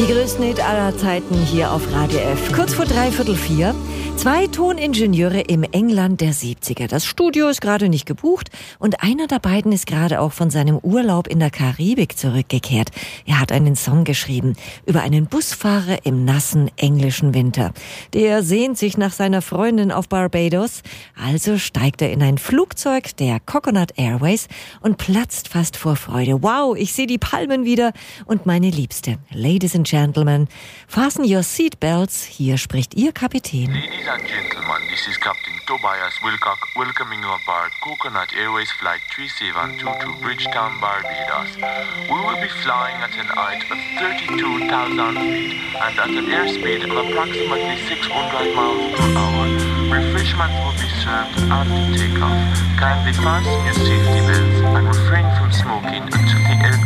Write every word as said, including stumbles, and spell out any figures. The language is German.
Die größten Hit aller Zeiten hier auf Radio F. Kurz vor dreiviertel vier. Zwei Toningenieure im England der siebziger. Das Studio ist gerade nicht gebucht und einer der beiden ist gerade auch von seinem Urlaub in der Karibik zurückgekehrt. Er hat einen Song geschrieben über einen Busfahrer im nassen englischen Winter. Der sehnt sich nach seiner Freundin auf Barbados. Also steigt er in ein Flugzeug der Coconut Airways und platzt fast vor Freude. Wow, ich sehe die Palmen wieder und meine Liebste. Ladies and Gentlemen, fasten your seatbelts. Hier spricht Ihr Kapitän. Ladies and gentlemen, this is Captain Tobias Wilcock welcoming you aboard Coconut Airways Flight three seven two to Bridgetown, Barbados. We will be flying at an height of thirty-two thousand feet and at an airspeed of approximately six hundred miles per hour. Refreshments will be served after takeoff. Kindly fasten your safety belts and refrain from smoking until the aircraft